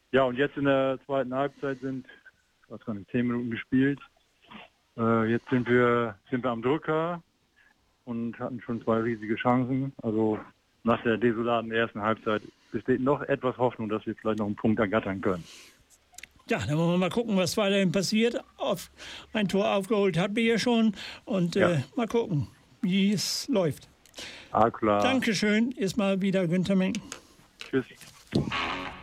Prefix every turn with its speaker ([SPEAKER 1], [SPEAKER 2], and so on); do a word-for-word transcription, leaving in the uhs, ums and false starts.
[SPEAKER 1] Ja, und jetzt in der zweiten Halbzeit sind, ich weiß gar nicht, zehn Minuten gespielt. Äh, jetzt sind wir, sind wir am Drücker und hatten schon zwei riesige Chancen. Also nach der desolaten ersten Halbzeit besteht noch etwas Hoffnung, dass wir vielleicht noch einen Punkt ergattern können.
[SPEAKER 2] Ja, dann wollen wir mal gucken, was weiterhin passiert. Auf, ein Tor aufgeholt hatten wir ja schon und
[SPEAKER 1] Ja.
[SPEAKER 2] äh, mal gucken, wie es läuft.
[SPEAKER 1] Ah, klar.
[SPEAKER 2] Dankeschön, erstmal wieder Günther Meng.
[SPEAKER 1] Tschüss.